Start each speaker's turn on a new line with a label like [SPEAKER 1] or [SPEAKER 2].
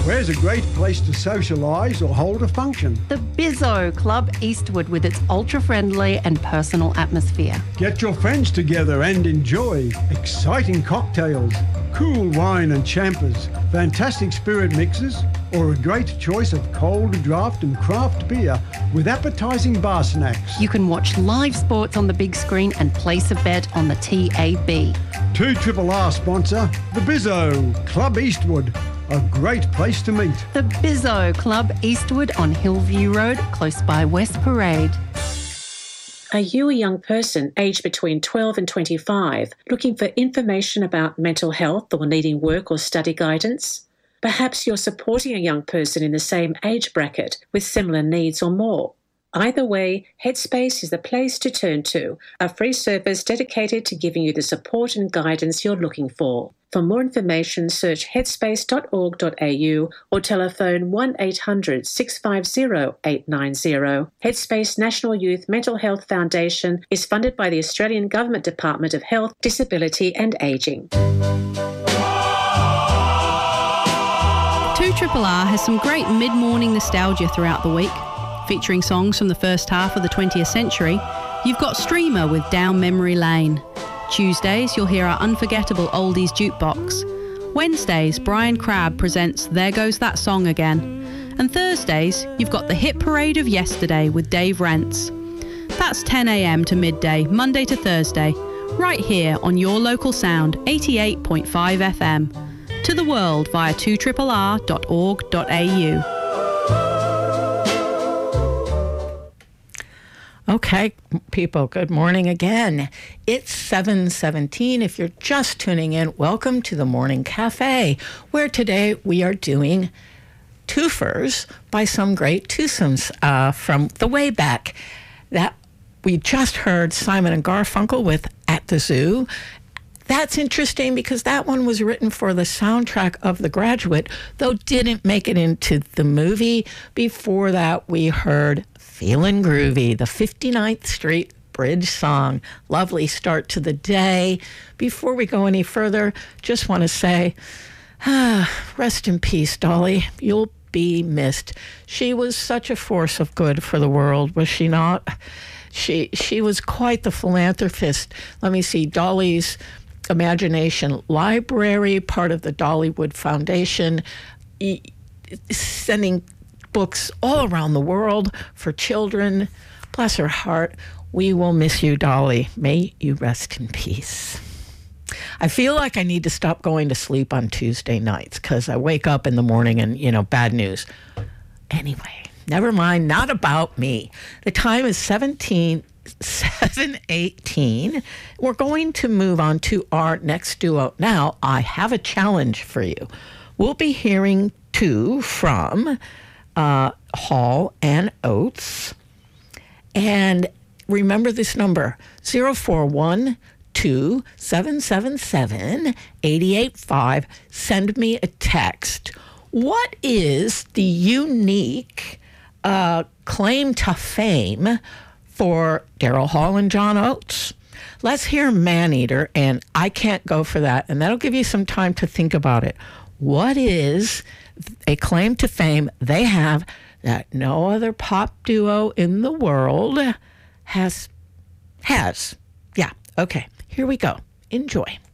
[SPEAKER 1] Where's a great place to socialise or hold a function?
[SPEAKER 2] The Bizzo Club Eastwood with its ultra-friendly and personal atmosphere.
[SPEAKER 1] Get your friends together and enjoy exciting cocktails, cool wine and champers, fantastic spirit mixes, or a great choice of cold draft and craft beer with appetising bar snacks.
[SPEAKER 2] You can watch live sports on the big screen and place a bet on the TAB.
[SPEAKER 1] 2RRR sponsor, the Bizzo Club Eastwood. A great place to meet.
[SPEAKER 2] The Bizzo Club Eastwood on Hillview Road, close by West Parade.
[SPEAKER 3] Are you a young person aged between 12 and 25 looking for information about mental health or needing work or study guidance? Perhaps you're supporting a young person in the same age bracket with similar needs or more. Either way, Headspace is the place to turn to, a free service dedicated to giving you the support and guidance you're looking for. For more information, search headspace.org.au or telephone 1800 650 890. Headspace National Youth Mental Health Foundation is funded by the Australian Government Department of Health, Disability and Ageing.
[SPEAKER 4] 2RRR has some great mid-morning nostalgia throughout the week. Featuring songs from the first half of the 20th century, you've got Streamer with Down Memory Lane. Tuesdays, you'll hear our unforgettable oldies jukebox. Wednesdays, Brian Crabb presents There Goes That Song Again. And Thursdays, you've got the hit parade of yesterday with Dave Rents. That's 10 a.m. to midday, Monday to Thursday, right here on your local sound, 88.5 FM. To the world via 2RRR.org.au.
[SPEAKER 5] Okay, people, good morning again. It's 7:17. If you're just tuning in, welcome to the Morning Cafe, where today we are doing twofers by some great twosomes from the way back. That we just heard Simon and Garfunkel with At the Zoo. That's interesting because that one was written for the soundtrack of The Graduate, though didn't make it into the movie. Before that, we heard Feelin' Groovy, the 59th Street Bridge song. Lovely start to the day. Before we go any further, just want to say, rest in peace, Dolly. You'll be missed. She was such a force of good for the world, was she not? She was quite the philanthropist. Let me see, Dolly's Imagination Library, part of the Dollywood Foundation, sending books all around the world for children. Bless her heart. We will miss you, Dolly. May you rest in peace. I feel like I need to stop going to sleep on Tuesday nights because I wake up in the morning and, bad news. Anyway, never mind. Not about me. The time is 7:18. We're going to move on to our next duo. Now, I have a challenge for you. We'll be hearing two from Hall and Oates. And remember this number, 041-2777-885. Send me a text. What is the unique claim to fame for Daryl Hall and John Oates? Let's hear Maneater, and I Can't Go For That, and that'll give you some time to think about it. What is a claim to fame they have that no other pop duo in the world has? Yeah, okay, here we go. Enjoy.